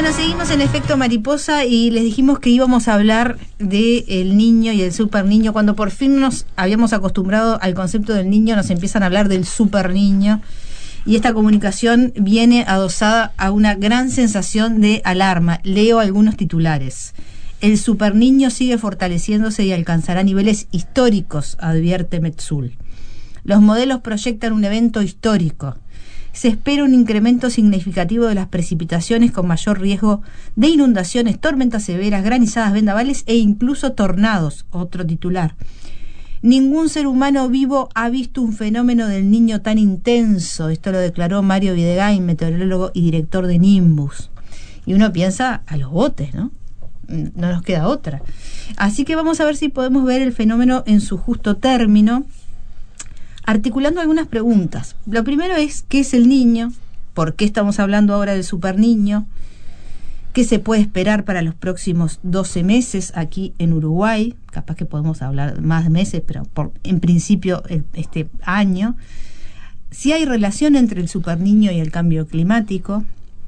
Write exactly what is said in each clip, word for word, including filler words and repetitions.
Bueno, seguimos en Efecto Mariposa y les dijimos que íbamos a hablar del niño y el super niño. Cuando por fin nos habíamos acostumbrado al concepto del niño, nos empiezan a hablar del super niño. Y esta comunicación viene adosada a una gran sensación de alarma. Leo algunos titulares. El super niño sigue fortaleciéndose y alcanzará niveles históricos, advierte Metsul. Los modelos proyectan un evento histórico. Se espera un incremento significativo de las precipitaciones con mayor riesgo de inundaciones, tormentas severas, granizadas, vendavales e incluso tornados. Otro titular. Ningún ser humano vivo ha visto un fenómeno del niño tan intenso. Esto lo declaró Mario Videgain, meteorólogo y director de Nimbus. Y uno piensa a los botes, ¿no? No nos queda otra. Así que vamos a ver si podemos ver el fenómeno en su justo término, articulando algunas preguntas. Lo primero es, ¿qué es el niño? ¿Por qué estamos hablando ahora del super niño? ¿Qué se puede esperar para los próximos doce meses aquí en Uruguay? Capaz que podemos hablar más de meses, pero por, en principio el, este año. Si hay relación entre el super niño y el cambio climático.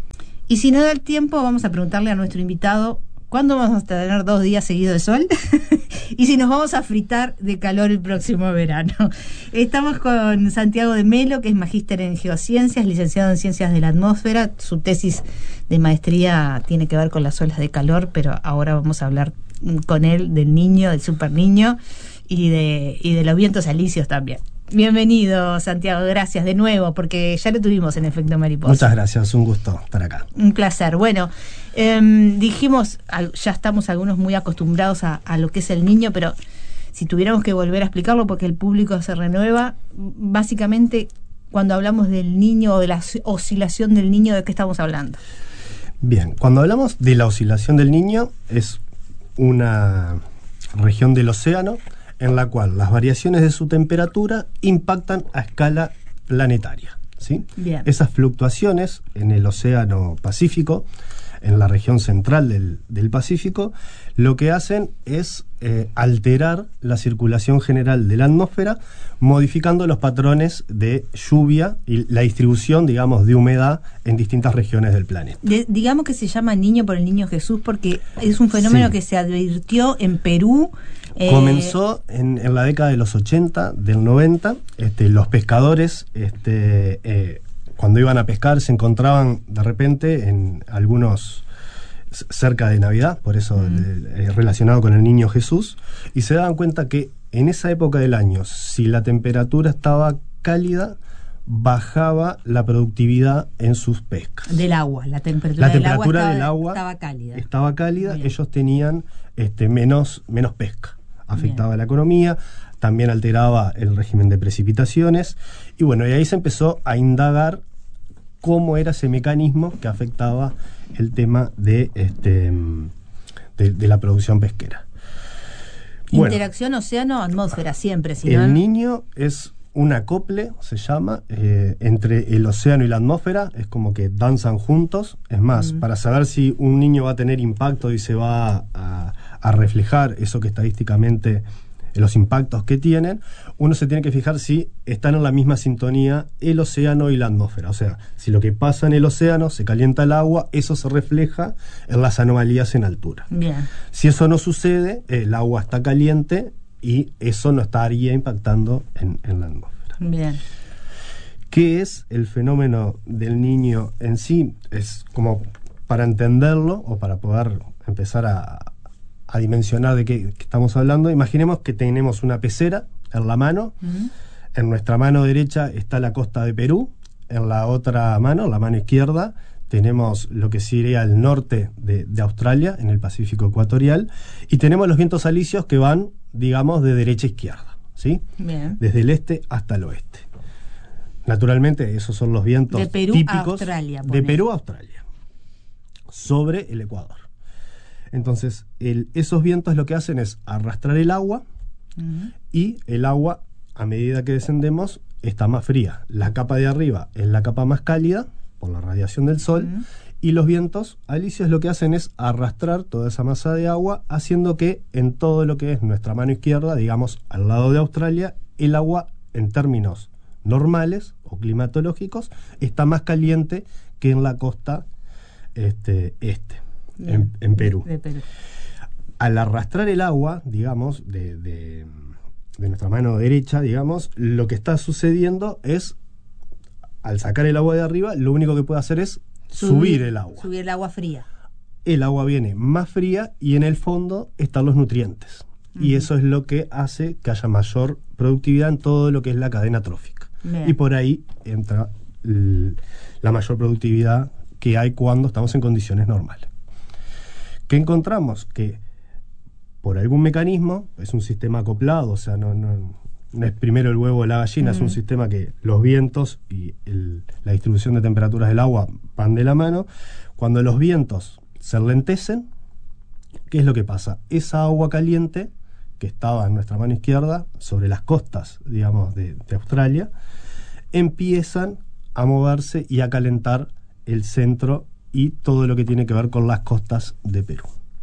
Y si no da el tiempo, vamos a preguntarle a nuestro invitado ¿cuándo vamos a tener dos días seguidos de sol? Y si nos vamos a fritar de calor el próximo verano. Estamos con Santiago de Melo, que es magíster en geociencias, licenciado en ciencias de la atmósfera. Su tesis de maestría tiene que ver con las olas de calor, pero ahora vamos a hablar con él del niño, del super niño y de, y de los vientos alisios también. Bienvenido, Santiago, gracias de nuevo, porque ya lo tuvimos en Efecto Mariposa. Muchas gracias, un gusto estar acá. Un placer. Bueno, eh, dijimos, ya estamos algunos muy acostumbrados a, a lo que es el niño, pero si tuviéramos que volver a explicarlo, porque el público se renueva, básicamente, cuando hablamos del niño o de la oscilación del niño, ¿de qué estamos hablando? Bien, cuando hablamos de la oscilación del niño, es una región del océano en la cual las variaciones de su temperatura impactan a escala planetaria, ¿sí? Bien. Esas fluctuaciones en el océano Pacífico, en la región central del, del Pacífico, lo que hacen es eh, alterar la circulación general de la atmósfera, modificando los patrones de lluvia y la distribución, digamos, de humedad en distintas regiones del planeta. De, digamos que se llama niño por el niño Jesús porque es un fenómeno sí. que se advirtió en Perú. Eh... Comenzó en, en la década de los ochenta, del noventa. Este, los pescadores, este, eh, cuando iban a pescar, se encontraban de repente en algunos cerca de Navidad, por eso mm. eh, relacionado con el niño Jesús, y se daban cuenta que en esa época del año, si la temperatura estaba cálida, bajaba la productividad en sus pescas. Del agua, la temperatura, la temperatura del, del agua, agua estaba, estaba cálida. Estaba cálida, ellos tenían este, menos, menos pesca. Afectaba Bien. la economía, también alteraba el régimen de precipitaciones, y bueno, y ahí se empezó a indagar cómo era ese mecanismo que afectaba el tema de, este, de, de la producción pesquera. Interacción bueno, océano-atmósfera siempre. Si el no... niño es un acople, se llama, eh, entre el océano y la atmósfera, es como que danzan juntos. Es más, mm. para saber si un niño va a tener impacto y se va a, a reflejar eso que estadísticamente, los impactos que tienen, uno se tiene que fijar si están en la misma sintonía el océano y la atmósfera. O sea, si lo que pasa en el océano se calienta el agua, eso se refleja en las anomalías en altura. Bien. Si eso no sucede, el agua está caliente y eso no estaría impactando en, en la atmósfera. Bien. ¿Qué es el fenómeno del niño en sí? Es como para entenderlo o para poder empezar a a dimensionar de qué, qué estamos hablando. Imaginemos que tenemos una pecera en la mano. Uh-huh. En nuestra mano derecha está la costa de Perú. En la otra mano, la mano izquierda, tenemos lo que sería el norte de, de Australia, en el Pacífico ecuatorial. Y tenemos los vientos alisios que van, digamos, de derecha a izquierda, ¿sí? Bien. Desde el este hasta el oeste. Naturalmente, esos son los vientos de Perú típicos a Australia, de Perú a Australia, sobre el Ecuador. Entonces, el, esos vientos lo que hacen es arrastrar el agua uh-huh. y el agua, a medida que descendemos, está más fría. La capa de arriba es la capa más cálida por la radiación del sol uh-huh. y los vientos alisios lo que hacen es arrastrar toda esa masa de agua, haciendo que en todo lo que es nuestra mano izquierda, digamos, al lado de Australia, el agua, en términos normales o climatológicos, está más caliente que en la costa este, este en, en Perú. De Perú. Al arrastrar el agua, digamos, de, de, de nuestra mano derecha, digamos, lo que está sucediendo es, al sacar el agua de arriba, lo único que puede hacer es subir, subir el agua. Subir el agua fría. El agua viene más fría y en el fondo están los nutrientes. Uh-huh. Y eso es lo que hace que haya mayor productividad en todo lo que es la cadena trófica. Bien. Y por ahí entra l- la mayor productividad que hay cuando estamos en condiciones normales. ¿Qué encontramos? Que por algún mecanismo, es un sistema acoplado, o sea, no, no, no es primero el huevo o la gallina, uh-huh. es un sistema que los vientos y el, la distribución de temperaturas del agua van de la mano. Cuando los vientos se lentecen, ¿qué es lo que pasa? Esa agua caliente que estaba en nuestra mano izquierda, sobre las costas, digamos, de, de Australia, empiezan a moverse y a calentar el centro y todo lo que tiene que ver con las costas de Perú.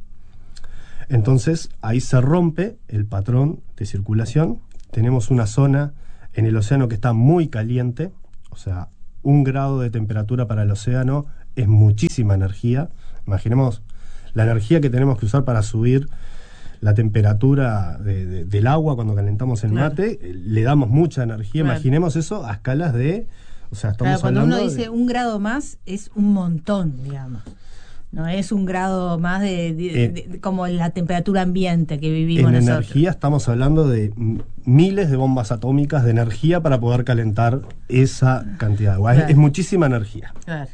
Entonces, ahí se rompe el patrón de circulación. Tenemos una zona en el océano que está muy caliente, o sea, un grado de temperatura para el océano es muchísima energía. Imaginemos la energía que tenemos que usar para subir la temperatura de, de, del agua cuando calentamos el claro. mate, le damos mucha energía. Claro. Imaginemos eso a escalas de... O sea, estamos claro, cuando hablando uno dice de, un grado más, es un montón, digamos. No es un grado más de, de, eh, de, de como la temperatura ambiente que vivimos en nosotros. En energía estamos hablando de miles de bombas atómicas de energía para poder calentar esa cantidad de agua. Claro. Es, es muchísima energía. Claro.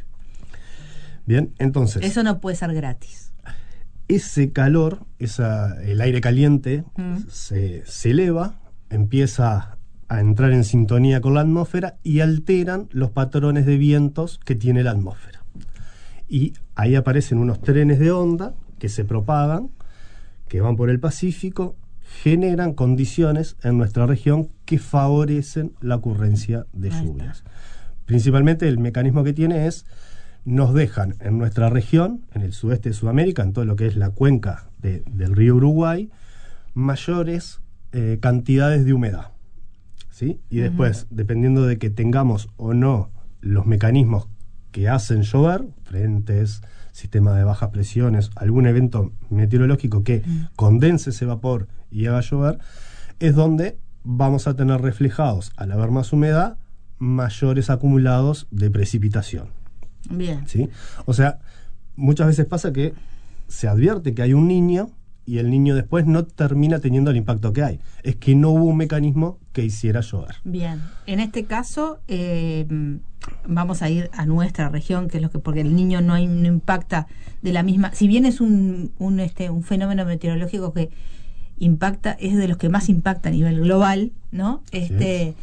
Bien, entonces... Eso no puede ser gratis. Ese calor, esa, el aire caliente, mm. se, se eleva, empieza a entrar en sintonía con la atmósfera y alteran los patrones de vientos que tiene la atmósfera. Y ahí aparecen unos trenes de onda que se propagan, que van por el Pacífico, generan condiciones en nuestra región que favorecen la ocurrencia de lluvias. Principalmente el mecanismo que tiene es, nos dejan en nuestra región, en el sudeste de Sudamérica, en todo lo que es la cuenca de, del río Uruguay, mayores eh, cantidades de humedad. ¿Sí? Y uh-huh. después, dependiendo de que tengamos o no los mecanismos que hacen llover, frentes, sistema de bajas presiones, algún evento meteorológico que mm. condense ese vapor y haga llover, es donde vamos a tener reflejados, al haber más humedad, mayores acumulados de precipitación. Bien. ¿Sí? O sea, muchas veces pasa que se advierte que hay un niño y el niño después no termina teniendo el impacto que hay. Es que no hubo un mecanismo que hiciera llover. Bien. En este caso, eh, vamos a ir a nuestra región, que es lo que, porque el niño no, hay, no impacta de la misma, si bien es un, un, este, un fenómeno meteorológico que impacta, es de los que más impacta a nivel global, ¿no? Este,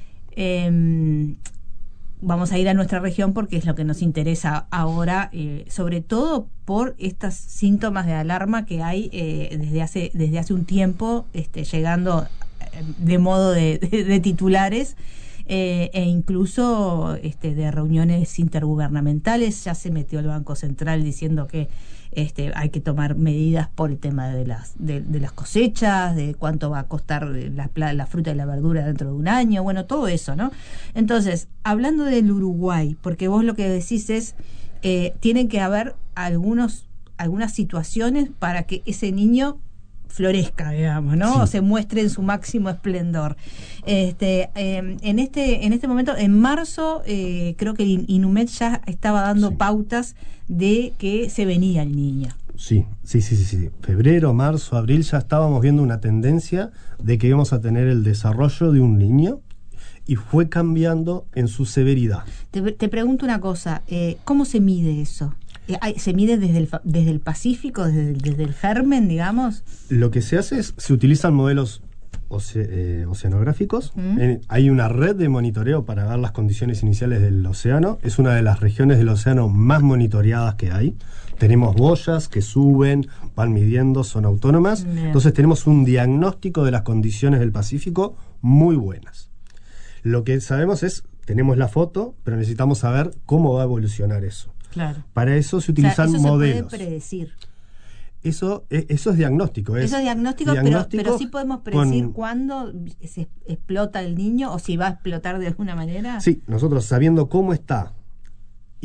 eh, vamos a ir a nuestra región porque es lo que nos interesa ahora, eh, sobre todo por estos síntomas de alarma que hay eh, desde hace desde hace un tiempo, este, llegando de modo de, de, de titulares eh, e incluso este, de reuniones intergubernamentales. Ya se metió el Banco Central diciendo que este, hay que tomar medidas por el tema de las de, de las cosechas, de cuánto va a costar la, la fruta y la verdura dentro de un año, bueno, todo eso, ¿no? Entonces, hablando del Uruguay, porque vos lo que decís es, eh, tienen que haber algunos algunas situaciones para que ese niño florezca, digamos, ¿no? Sí. O se muestre en su máximo esplendor. Este, eh, en este en este momento, en marzo, eh, creo que el INUMED ya estaba dando sí. pautas de que se venía el niño. Sí, sí, sí, sí, sí. Febrero, marzo, abril ya estábamos viendo una tendencia de que íbamos a tener el desarrollo de un niño y fue cambiando en su severidad. Te, te pregunto una cosa, eh, ¿cómo se mide eso? ¿Se mide desde el, desde el Pacífico, desde el, desde el germen, digamos? Lo que se hace es, se utilizan modelos oce, eh, oceanográficos. ¿Mm? En, hay una red de monitoreo para ver las condiciones iniciales del océano. Es una de las regiones del océano más monitoreadas que hay. Tenemos boyas que suben, van midiendo, son autónomas. Bien. Entonces tenemos un diagnóstico de las condiciones del Pacífico muy buenas. Lo que sabemos es, tenemos la foto, pero necesitamos saber cómo va a evolucionar eso. Claro. Para eso se utilizan, o sea, eso modelos. Se puede predecir. Eso, eso es diagnóstico. Es eso es diagnóstico, diagnóstico pero, pero sí podemos predecir con, cuándo se explota el niño o si va a explotar de alguna manera. Sí, nosotros sabiendo cómo está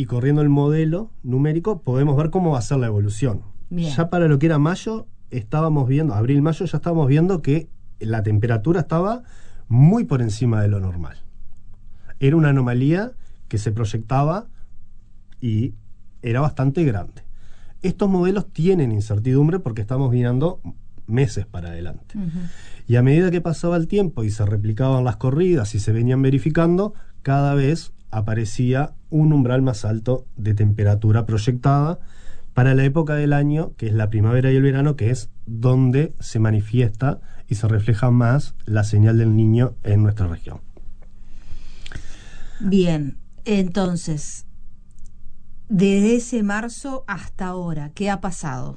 y corriendo el modelo numérico podemos ver cómo va a ser la evolución. Bien. Ya para lo que era mayo, estábamos viendo, abril, mayo, ya estábamos viendo que la temperatura estaba muy por encima de lo normal. Era una anomalía que se proyectaba y era bastante grande. Estos modelos tienen incertidumbre porque estamos mirando meses para adelante. Uh-huh. Y a medida que pasaba el tiempo y se replicaban las corridas y se venían verificando, cada vez aparecía un umbral más alto de temperatura proyectada para la época del año, que es la primavera y el verano, que es donde se manifiesta y se refleja más la señal del Niño en nuestra región. Bien, entonces, desde ese marzo hasta ahora, ¿qué ha pasado?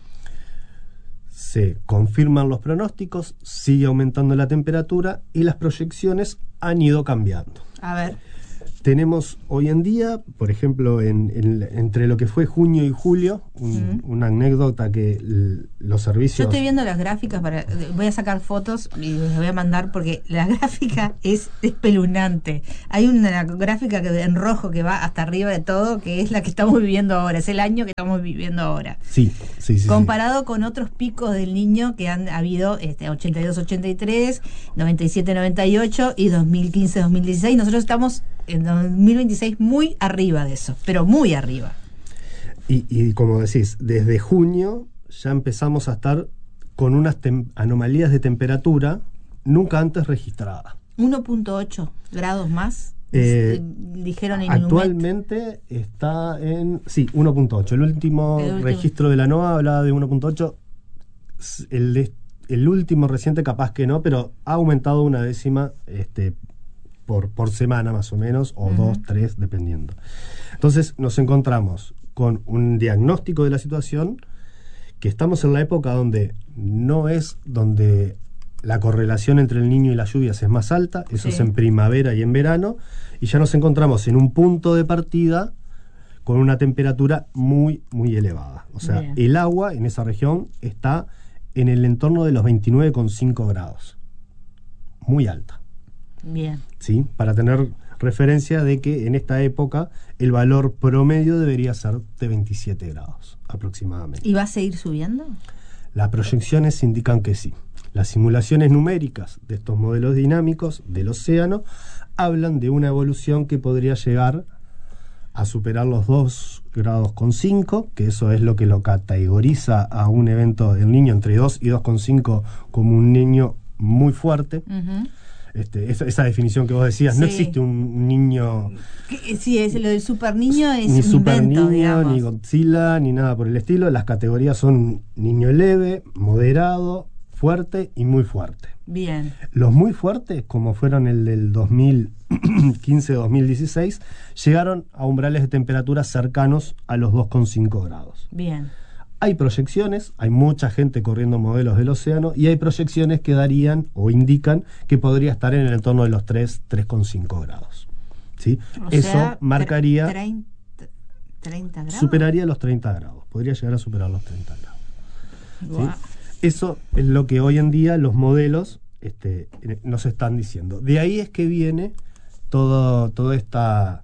Se confirman los pronósticos, sigue aumentando la temperatura y las proyecciones han ido cambiando. A ver. Tenemos hoy en día, por ejemplo, en, en, entre lo que fue junio y julio, un, mm. una anécdota que l, los servicios... Yo estoy viendo las gráficas, para, voy a sacar fotos y les voy a mandar porque la gráfica es espeluznante. Hay una gráfica que en rojo que va hasta arriba de todo, que es la que estamos viviendo ahora, es el año que estamos viviendo ahora. Sí, sí, sí. Comparado sí. con otros picos del Niño que han habido este, ochenta y dos ochenta y tres, noventa y siete noventa y ocho y dos mil quince dos mil dieciséis. Nosotros estamos en dos mil veintiséis muy arriba de eso, pero muy arriba. Y, y como decís, desde junio ya empezamos a estar con unas tem- anomalías de temperatura nunca antes registradas. uno punto ocho grados más, eh, dijeron en actualmente Inumet. Está en, sí, uno punto ocho. El último, el último registro de la NOAA hablaba de uno punto ocho. El, de, el último reciente capaz que no, pero ha aumentado una décima este Por, por semana más o menos, o uh-huh. dos, tres, dependiendo. Entonces nos encontramos con un diagnóstico de la situación, que estamos en la época donde no es donde la correlación entre el Niño y las lluvias es más alta, eso sí. es en primavera y en verano, y ya nos encontramos en un punto de partida con una temperatura muy, muy elevada. O sea, Bien. el agua en esa región está en el entorno de los veintinueve coma cinco grados. Muy alta. Bien. ¿Sí? Para tener referencia de que en esta época el valor promedio debería ser de veintisiete grados aproximadamente. ¿Y va a seguir subiendo? Las proyecciones indican que sí. Las simulaciones numéricas de estos modelos dinámicos del océano hablan de una evolución que podría llegar a superar los dos grados con cinco, que eso es lo que lo categoriza a un evento del Niño entre dos y dos coma cinco como un niño muy fuerte. Uh-huh. Este, esa, esa definición que vos decías, sí. no existe un niño... Sí, es lo del super niño, es ni un super invento, niño, digamos. ni Godzilla, ni nada por el estilo. Las categorías son niño leve, moderado, fuerte y muy fuerte. Bien. Los muy fuertes, como fueron el del dos mil quince dos mil dieciséis, llegaron a umbrales de temperatura cercanos a los dos coma cinco grados. Bien. Hay proyecciones, hay mucha gente corriendo modelos del océano y hay proyecciones que darían o indican que podría estar en el entorno de los tres, tres coma cinco grados. ¿Sí? O Eso sea, marcaría... treinta, treinta grados. Superaría los treinta grados, podría llegar a superar los treinta grados. Wow. ¿Sí? Eso es lo que hoy en día los modelos este, nos están diciendo. De ahí es que viene todo, toda esta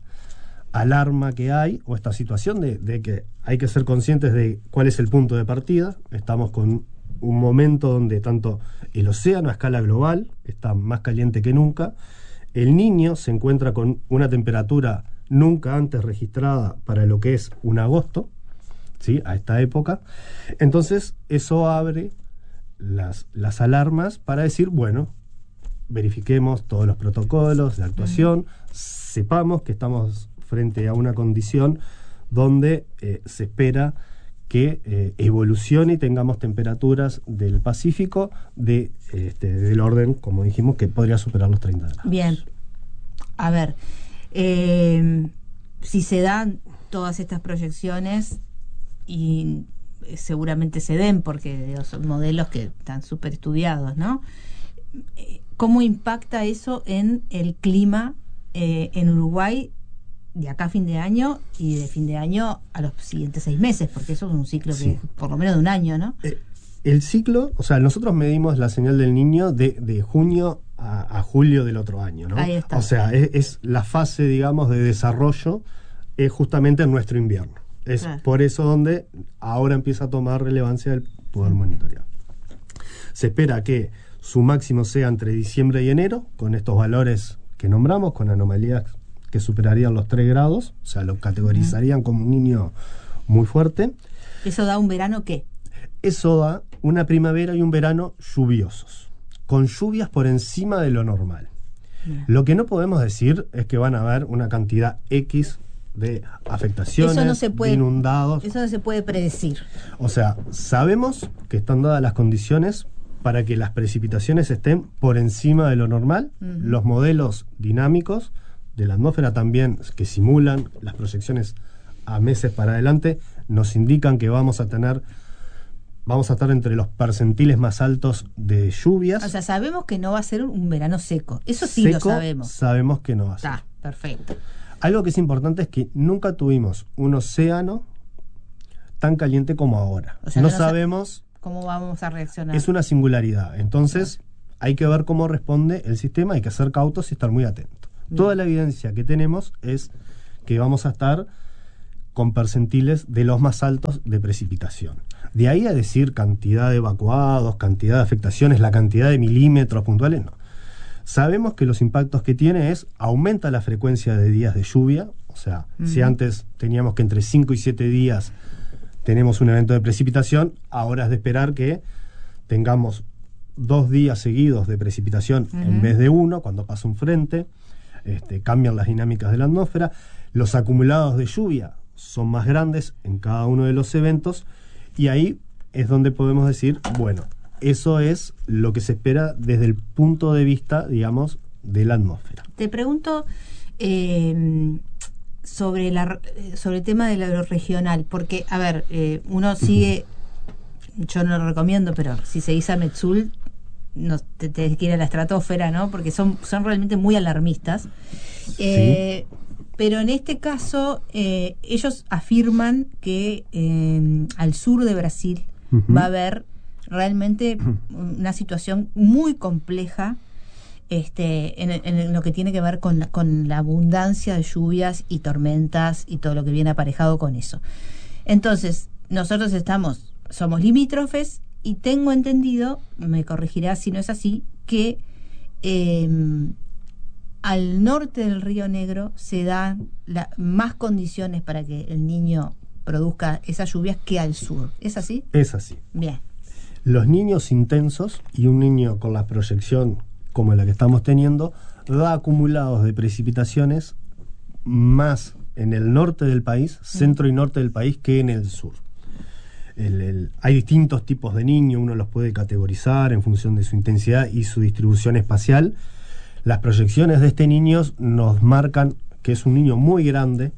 alarma que hay, o esta situación de, de que hay que ser conscientes de cuál es el punto de partida. Estamos con un momento donde tanto el océano a escala global está más caliente que nunca, el Niño se encuentra con una temperatura nunca antes registrada para lo que es un agosto, ¿sí? A esta época. Entonces eso abre las, las alarmas para decir, bueno, verifiquemos todos los protocolos de actuación, uh-huh. sepamos que estamos frente a una condición donde eh, se espera que eh, evolucione y tengamos temperaturas del Pacífico de, este, del orden, como dijimos, que podría superar los treinta grados. Bien. A ver, eh, si se dan todas estas proyecciones, y seguramente se den porque son modelos que están súper estudiados, ¿no? ¿Cómo impacta eso en el clima eh, en Uruguay de acá a fin de año y de fin de año a los siguientes seis meses? Porque eso es un ciclo sí. que es por lo menos de un año, ¿no? Eh, el ciclo, o sea, nosotros medimos la señal del Niño de, de junio a, a julio del otro año, ¿no? Ahí está. O sea, es, es la fase, digamos, de desarrollo es justamente en nuestro invierno. Es Claro. por eso donde ahora empieza a tomar relevancia el poder monitorear. Se espera que su máximo sea entre diciembre y enero, con estos valores que nombramos, con anomalías que superarían los tres grados, o sea, lo categorizarían como un niño muy fuerte. ¿Eso da un verano qué? Eso da una primavera y un verano lluviosos, con lluvias por encima de lo normal. Bien. Lo que no podemos decir es que van a haber una cantidad X de afectaciones, Eso no se puede- de inundados. Eso no se puede predecir. O sea, sabemos que están dadas las condiciones para que las precipitaciones estén por encima de lo normal. Ujú. Los modelos dinámicos de la atmósfera también, que simulan las proyecciones a meses para adelante, nos indican que vamos a tener, vamos a estar entre los percentiles más altos de lluvias. O sea, sabemos que no va a ser un verano seco. Eso sí Seco, lo sabemos. sabemos que no va a ser. Está, perfecto. Algo que es importante es que nunca tuvimos un océano tan caliente como ahora. O sea, no que no sa- sabemos, ¿Cómo vamos a reaccionar? es una singularidad. Entonces, hay que ver cómo responde el sistema, hay que ser cautos y estar muy atentos. Bien. Toda la evidencia que tenemos es que vamos a estar con percentiles de los más altos de precipitación. De ahí a decir cantidad de evacuados, cantidad de afectaciones, la cantidad de milímetros puntuales, no. Sabemos que los impactos que tiene es, aumenta la frecuencia de días de lluvia, o sea, Ujú. si antes teníamos que entre cinco y siete días tenemos un evento de precipitación, ahora es de esperar que tengamos dos días seguidos de precipitación Ujú. en vez de uno, cuando pasa un frente, este, cambian las dinámicas de la atmósfera, los acumulados de lluvia son más grandes en cada uno de los eventos, y ahí es donde podemos decir, bueno, eso es lo que se espera desde el punto de vista, digamos, de la atmósfera. Te pregunto eh, sobre, la, sobre el tema de lo regional, porque, a ver, eh, uno sigue, yo no lo recomiendo, pero si seguís a Metzul, no, te, te quiere a la estratosfera, ¿no? Porque son, son realmente muy alarmistas. Eh, Pero en este caso, eh, ellos afirman que eh, al sur de Brasil Ujú. va a haber realmente una situación muy compleja este, en, en lo que tiene que ver con la, con la abundancia de lluvias y tormentas y todo lo que viene aparejado con eso. Entonces, nosotros estamos, somos limítrofes y tengo entendido, me corregirá si no es así, que eh, al norte del Río Negro se dan la, más condiciones para que el niño produzca esas lluvias que al sur. ¿Es así? Es así. Bien. Los niños intensos y un niño con la proyección como la que estamos teniendo da acumulados de precipitaciones más en el norte del país, centro y norte del país, que en el sur. El, el, hay distintos tipos de niños, uno los puede categorizar en función de su intensidad y su distribución espacial. Las proyecciones de este niño nos marcan que es un niño muy grande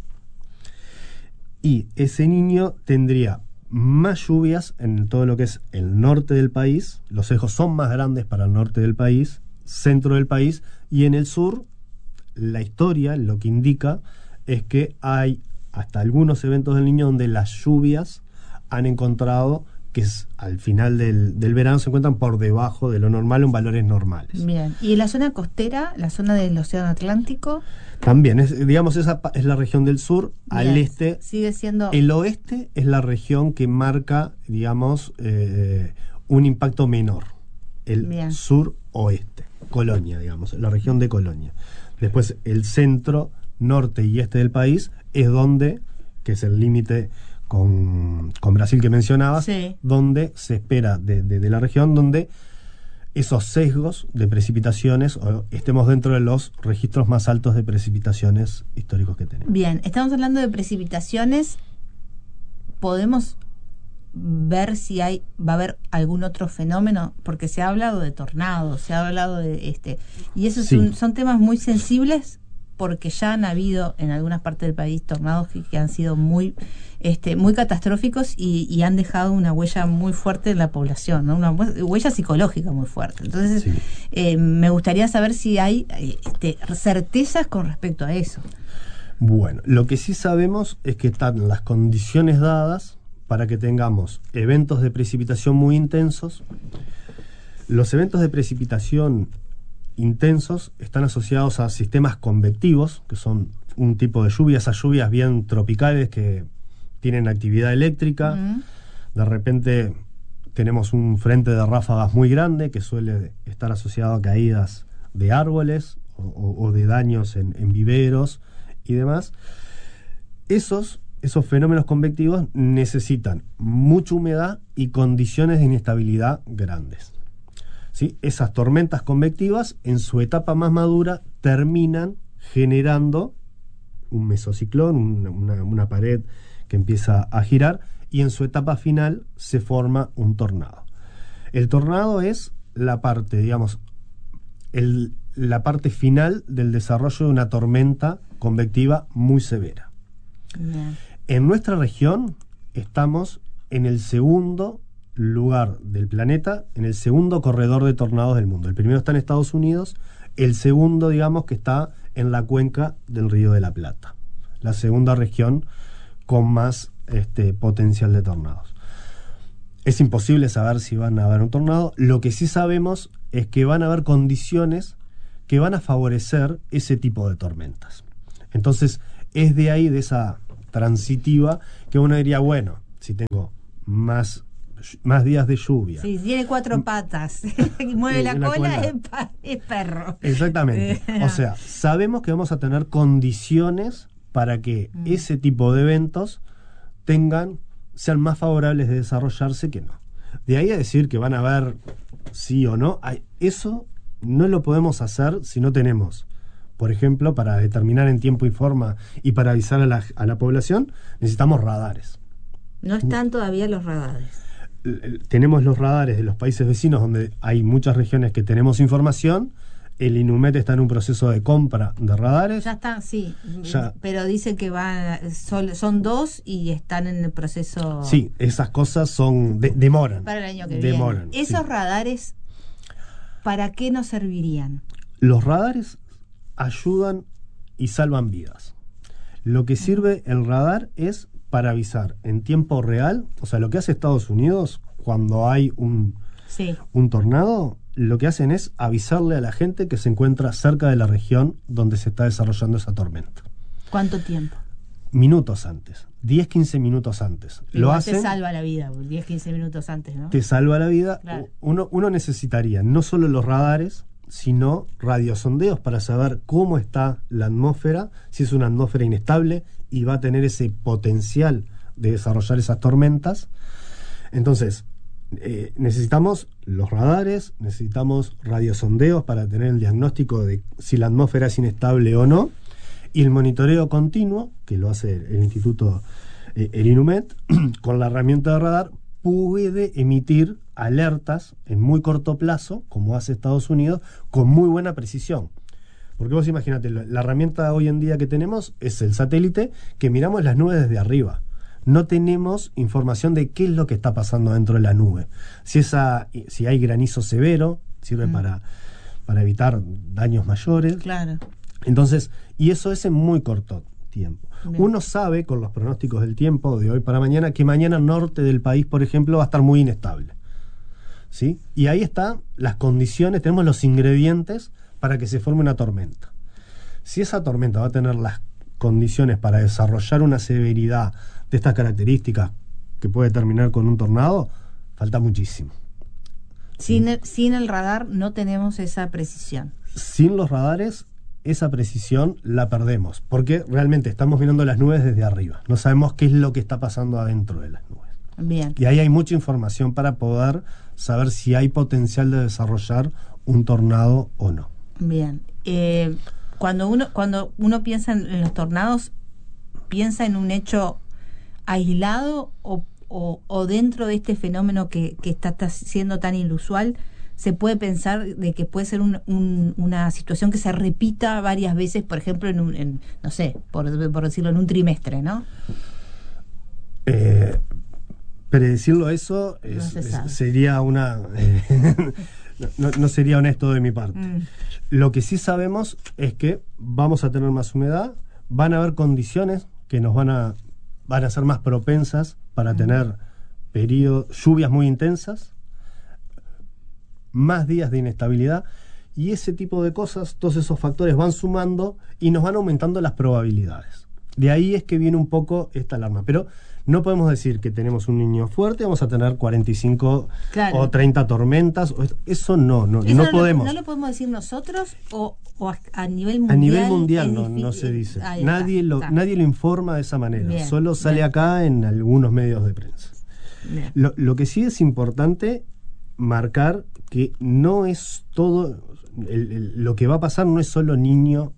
y ese niño tendría más lluvias en todo lo que es el norte del país, los ejos son más grandes para el norte del país, centro del país, y en el sur la historia lo que indica es que hay hasta algunos eventos del niño donde las lluvias han encontrado que es, al final del, del verano se encuentran por debajo de lo normal en valores normales. Bien. ¿Y en la zona costera, la zona del Océano Atlántico? También, es, digamos, esa pa- es la región del sur. Al Bien. este, Sigue siendo... el oeste es la región que marca, digamos, eh, un impacto menor. El Bien. sur-oeste, Colonia, digamos, la región de Colonia. Después, el centro, norte y este del país es donde, que es el límite con, con Brasil que mencionabas, Sí. donde se espera de, de, de la región, donde esos sesgos de precipitaciones o estemos dentro de los registros más altos de precipitaciones históricos que tenemos. Bien, estamos hablando de precipitaciones. ¿Podemos ver si hay va a haber algún otro fenómeno? Porque se ha hablado de tornados, se ha hablado de este... Y esos Sí. son, son temas muy sensibles porque ya han habido en algunas partes del país tornados que, que han sido muy este muy catastróficos y, y han dejado una huella muy fuerte en la población, ¿no? Una huella psicológica muy fuerte. Entonces, Sí. eh, me gustaría saber si hay eh, este, certezas con respecto a eso. Bueno, lo que sí sabemos es que están las condiciones dadas para que tengamos eventos de precipitación muy intensos. Los eventos de precipitación intensos están asociados a sistemas convectivos, que son un tipo de lluvia, esas lluvias bien tropicales que tienen actividad eléctrica. Uh-huh. De repente tenemos un frente de ráfagas muy grande que suele estar asociado a caídas de árboles o, o, o de daños en, en viveros y demás. Esos, esos fenómenos convectivos necesitan mucha humedad y condiciones de inestabilidad grandes. ¿Sí? Esas tormentas convectivas, en su etapa más madura, terminan generando un mesociclón, una, una, una pared que empieza a girar, y en su etapa final se forma un tornado. El tornado es la parte, digamos, el, la parte final del desarrollo de una tormenta convectiva muy severa. Yeah. En nuestra región estamos en el segundo lugar del planeta, en el segundo corredor de tornados del mundo. El primero está en Estados Unidos, el segundo, digamos, que está en la cuenca del Río de la Plata, la segunda región con más este, potencial de tornados. Es imposible saber si van a haber un tornado. Lo que sí sabemos es que van a haber condiciones que van a favorecer ese tipo de tormentas. Entonces, es de ahí, de esa transitiva, que uno diría, bueno, si tengo más, más días de lluvia. Sí, tiene cuatro patas y mueve eh, la, la cola, es, pa, es perro. Exactamente. O sea, sabemos que vamos a tener condiciones para que mm. ese tipo de eventos tengan, sean más favorables de desarrollarse que no. De ahí a decir que van a haber sí o no, eso no lo podemos hacer si no tenemos, por ejemplo, para determinar en tiempo y forma y para avisar a la, a la población, necesitamos radares. No están todavía los radares. Tenemos los radares de los países vecinos, donde hay muchas regiones que tenemos información. El INUMET está en un proceso de compra de radares. Ya están, sí, ya. Pero dicen que van, son, son dos y están en el proceso. Sí, esas cosas son de, demoran. Para el año que demoran, viene. Esos sí. radares, ¿para qué nos servirían? Los radares ayudan y salvan vidas. Lo que sirve el radar es para avisar en tiempo real. O sea, lo que hace Estados Unidos cuando hay un, sí. un tornado, lo que hacen es avisarle a la gente que se encuentra cerca de la región donde se está desarrollando esa tormenta. ¿Cuánto tiempo? Minutos antes, diez, quince minutos antes. Igual lo hacen, te salva la vida, diez, quince minutos antes, ¿no? Te salva la vida. Claro. Uno, uno necesitaría no solo los radares, sino radiosondeos para saber cómo está la atmósfera, si es una atmósfera inestable y va a tener ese potencial de desarrollar esas tormentas. Entonces, eh, necesitamos los radares, necesitamos radiosondeos para tener el diagnóstico de si la atmósfera es inestable o no, y el monitoreo continuo, que lo hace el Instituto, eh, el INUMET, con la herramienta de radar, puede emitir alertas en muy corto plazo, como hace Estados Unidos, con muy buena precisión. Porque vos imagínate, la herramienta hoy en día que tenemos es el satélite, que miramos las nubes desde arriba. No tenemos información de qué es lo que está pasando dentro de la nube. Si esa, si hay granizo severo, sirve mm. para, para evitar daños mayores. Claro. Entonces, y eso es en muy corto tiempo. Bien. Uno sabe con los pronósticos del tiempo de hoy para mañana que mañana el norte del país, por ejemplo, va a estar muy inestable. ¿Sí? Y ahí están las condiciones, tenemos los ingredientes para que se forme una tormenta. Si esa tormenta va a tener las condiciones para desarrollar una severidad de estas características que puede terminar con un tornado, falta muchísimo. Sin el, sin el radar no tenemos esa precisión. Sin los radares, esa precisión la perdemos, porque realmente estamos mirando las nubes desde arriba. No sabemos qué es lo que está pasando adentro de las nubes. Bien. Y ahí hay mucha información para poder saber si hay potencial de desarrollar un tornado o no. Bien. Eh, cuando uno cuando uno piensa en los tornados, ¿piensa en un hecho aislado o, o, o dentro de este fenómeno que, que está, está siendo tan inusual? Se puede pensar de que puede ser un, un, una situación que se repita varias veces, por ejemplo, en un, en, no sé, por, por decirlo, en un trimestre, ¿no? Eh, predecirlo eso es, no es, sería una... Eh, no, no sería honesto de mi parte. Mm. Lo que sí sabemos es que vamos a tener más humedad, van a haber condiciones que nos van a, van a ser más propensas para mm. tener periodos, lluvias muy intensas, más días de inestabilidad, Y ese tipo de cosas, todos esos factores van sumando y nos van aumentando las probabilidades. De ahí es que viene un poco esta alarma. Pero no podemos decir que tenemos un niño fuerte, vamos a tener cuarenta y cinco claro. o treinta tormentas. Eso no, no, ¿Eso no no podemos. Lo, ¿No lo podemos decir nosotros o, o a, a nivel mundial? A nivel mundial no, no se dice. Ahí nadie, está, lo, está. nadie lo informa de esa manera. Bien, Solo sale bien. acá en algunos medios de prensa. Lo, lo que sí es importante marcar que no es todo, el, el, lo que va a pasar no es solo niño,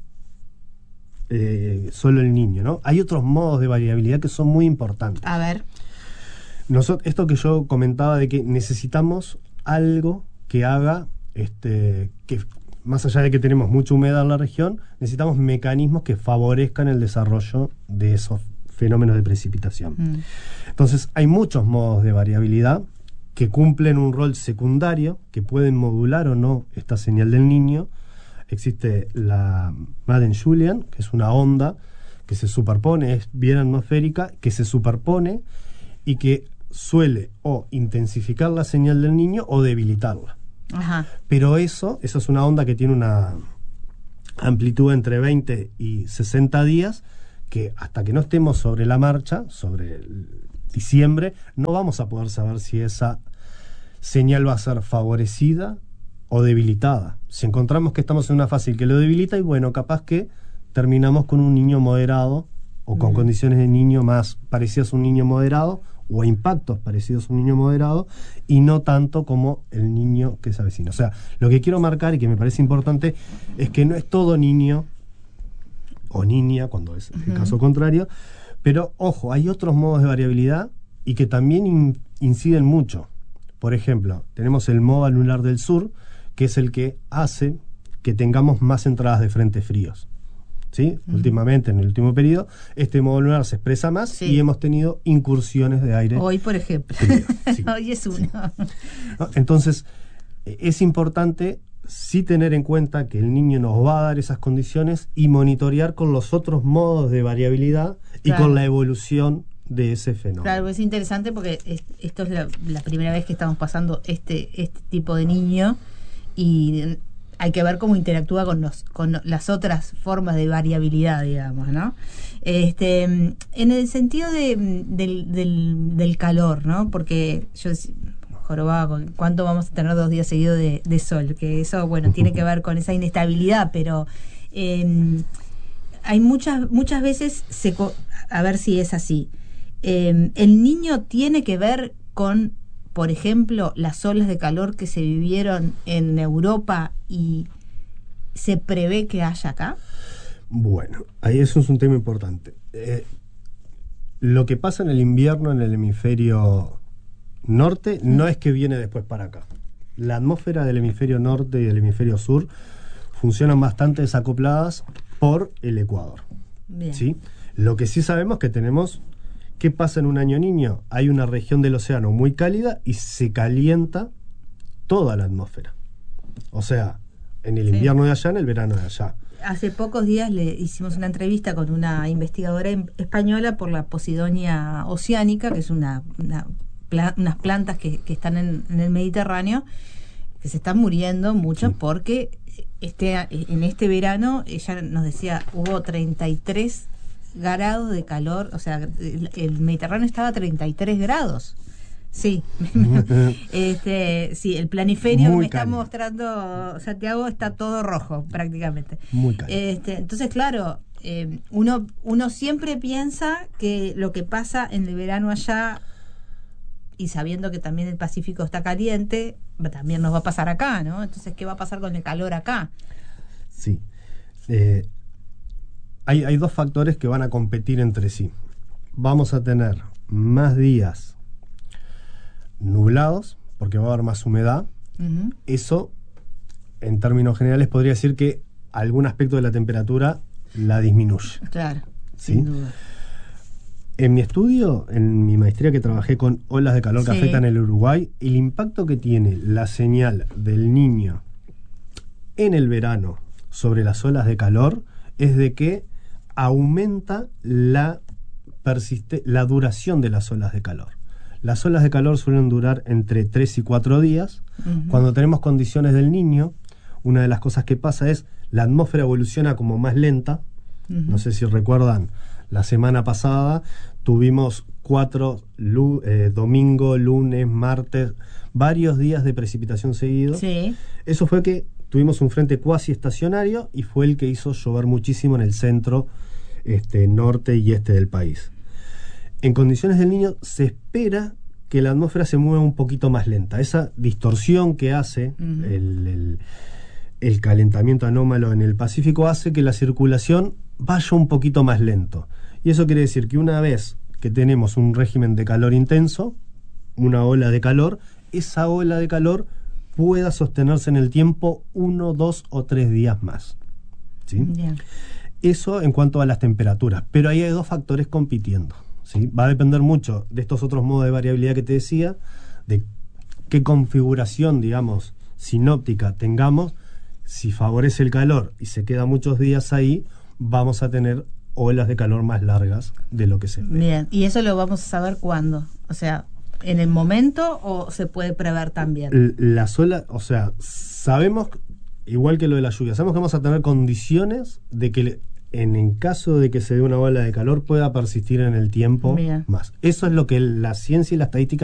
eh, solo el niño, ¿no? Hay otros modos de variabilidad que son muy importantes. A ver. Nosotros, esto que yo comentaba de que necesitamos algo que haga, este, que más allá de que tenemos mucha humedad en la región, necesitamos mecanismos que favorezcan el desarrollo de esos fenómenos de precipitación. Mm. Entonces, hay muchos modos de variabilidad que cumplen un rol secundario, que pueden modular o no esta señal del niño. Existe la Madden-Julian, que es una onda que se superpone, es bien atmosférica, que se superpone y que suele o intensificar la señal del niño o debilitarla. Ajá. Pero eso, eso es una onda que tiene una amplitud entre veinte y sesenta días, que hasta que no estemos sobre la marcha, sobre el diciembre, no vamos a poder saber si esa señal va a ser favorecida o debilitada. Si encontramos que estamos en una fase que lo debilita, y bueno, capaz que terminamos con un niño moderado o con mm. condiciones de niño más parecidas a un niño moderado o a impactos parecidos a un niño moderado, y no tanto como el niño que se avecina. O sea, lo que quiero marcar y que me parece importante es que no es todo niño o niña, cuando es el uh-huh. caso contrario, pero ojo, hay otros modos de variabilidad y que también in, inciden mucho. Por ejemplo, tenemos el modo anular del sur, que es el que hace que tengamos más entradas de frentes fríos. ¿Sí? Uh-huh. Últimamente, en el último periodo, este modo lunar se expresa más sí. y hemos tenido incursiones de aire. Hoy, por ejemplo. Sí. Hoy es uno. Entonces, es importante sí tener en cuenta que el niño nos va a dar esas condiciones y monitorear con los otros modos de variabilidad y claro. con la evolución de ese fenómeno. Claro, es interesante porque es, esto es la, la primera vez que estamos pasando este, este tipo de niño, y hay que ver cómo interactúa con los con las otras formas de variabilidad, digamos, ¿no? Este, en el sentido de, del, del, del calor, ¿no? Porque yo jorobaba con cuánto vamos a tener dos días seguidos de, de sol, que eso, bueno, tiene que ver con esa inestabilidad, pero eh, hay muchas muchas veces, se, a ver si es así, eh, el niño tiene que ver con, por ejemplo, las olas de calor que se vivieron en Europa y se prevé que haya acá. Bueno, ahí eso es un tema importante. Eh, lo que pasa en el invierno en el hemisferio norte mm. no es que viene después para acá. La atmósfera del hemisferio norte y del hemisferio sur funcionan bastante desacopladas por el Ecuador. Bien. ¿Sí? Lo que sí sabemos que tenemos, ¿qué pasa en un año niño? Hay una región del océano muy cálida y se calienta toda la atmósfera. O sea, en el sí. invierno de allá, en el verano de allá. Hace pocos días le hicimos una entrevista con una investigadora española por la Posidonia oceánica, que es una, una pla- unas plantas que, que están en, en el Mediterráneo, que se están muriendo mucho sí. porque este, en este verano, ella nos decía, hubo treinta y tres grados de calor, o sea, el, el Mediterráneo estaba a treinta y tres grados. Sí, este, sí, el planiferio Muy me está cálido. mostrando, Santiago está todo rojo prácticamente. Muy cálido. Este, entonces, claro, eh, uno, uno siempre piensa que lo que pasa en el verano allá, y sabiendo que también el Pacífico está caliente, también nos va a pasar acá, ¿no? Entonces, ¿qué va a pasar con el calor acá? Sí. Eh, hay, hay dos factores que van a competir entre sí. Vamos a tener más días nublados, porque va a haber más humedad. Uh-huh. Eso, en términos generales, podría decir que algún aspecto de la temperatura la disminuye. Claro, ¿sí? sin duda. En mi estudio, en mi maestría que trabajé con olas de calor que sí. afectan el Uruguay, el impacto que tiene la señal del niño en el verano sobre las olas de calor es de que aumenta la, persiste- la duración de las olas de calor. Las olas de calor suelen durar entre tres y cuatro días. Uh-huh. Cuando tenemos condiciones del niño, una de las cosas que pasa es la atmósfera evoluciona como más lenta. Uh-huh. No sé si recuerdan, la semana pasada tuvimos cuatro, lu- eh, domingo, lunes, martes, varios días de precipitación seguidos. Sí. Eso fue que tuvimos un frente cuasi estacionario y fue el que hizo llover muchísimo en el centro, este, norte y este del país. En condiciones del Niño se espera que la atmósfera se mueva un poquito más lenta. Esa distorsión que hace uh-huh. el, el, el calentamiento anómalo en el Pacífico hace que la circulación vaya un poquito más lento. Y eso quiere decir que una vez que tenemos un régimen de calor intenso, una ola de calor, esa ola de calor pueda sostenerse en el tiempo uno, dos o tres días más. ¿Sí? Yeah. Eso en cuanto a las temperaturas. Pero ahí hay dos factores compitiendo. ¿Sí? Va a depender mucho de estos otros modos de variabilidad que te decía, de qué configuración, digamos, sinóptica tengamos. Si favorece el calor y se queda muchos días ahí, vamos a tener olas de calor más largas de lo que se espera. Bien, ¿y eso lo vamos a saber cuándo? O sea, ¿en el momento o se puede prever también? Las olas, o sea, sabemos, igual que lo de la lluvia, sabemos que vamos a tener condiciones de que en el caso de que se dé una ola de calor pueda persistir en el tiempo. Bien. Más. Eso es lo que la ciencia y la estadística